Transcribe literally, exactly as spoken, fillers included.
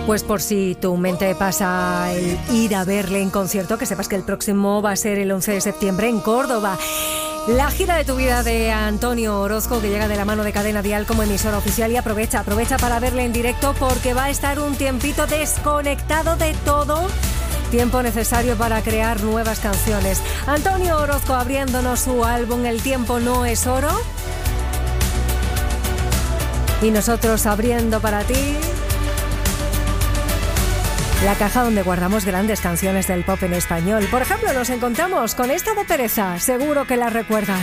Pues por si tu mente pasa el ir a verle en concierto, que sepas que el próximo va a ser el once de septiembre en Córdoba. La gira de tu vida de Antonio Orozco, que llega de la mano de Cadena Dial como emisora oficial, y aprovecha, aprovecha para verle en directo porque va a estar un tiempito desconectado de todo. Tiempo necesario para crear nuevas canciones. Antonio Orozco abriéndonos su álbum El tiempo no es oro. Y nosotros abriendo para ti la caja donde guardamos grandes canciones del pop en español. Por ejemplo, nos encontramos con esta de Pereza. Seguro que la recuerdas.